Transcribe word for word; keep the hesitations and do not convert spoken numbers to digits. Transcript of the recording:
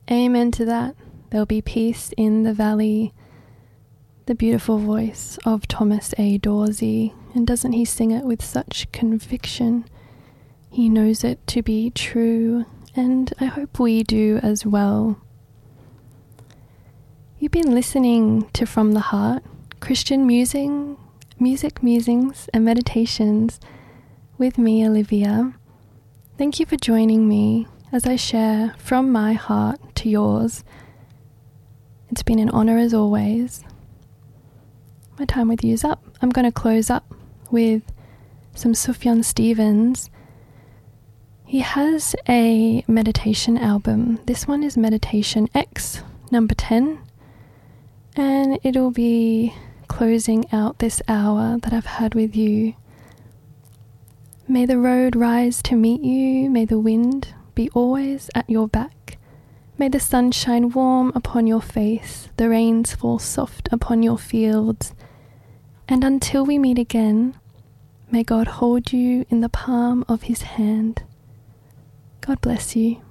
Amen to that. There'll be peace in the valley. The beautiful voice of Thomas A. Dorsey. And doesn't he sing it with such conviction? He knows it to be true, and I hope we do as well. You've been listening to From the Heart, Christian music, music musings and meditations with me, Olivia. Thank you for joining me as I share from my heart to yours. It's been an honour as always. My time with you is up. I'm going to close up with some Sufjan Stevens. He has a meditation album. This one is Meditation X, number ten. And it'll be closing out this hour that I've had with you. May the road rise to meet you. May the wind be always at your back. May the sun shine warm upon your face. The rains fall soft upon your fields. And until we meet again, may God hold you in the palm of his hand. God bless you.